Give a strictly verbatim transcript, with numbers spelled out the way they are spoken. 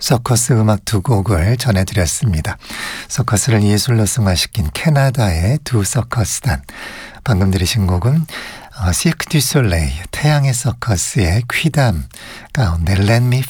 서커스 음악 두 곡을 전해드렸습니다. 서커스를 예술로 승화시킨 캐나다의 두 서커스단. 방금 들으신 곡은 어, 시크 듀 솔레이 태양의 서커스의 퀴담 가운데 Let Me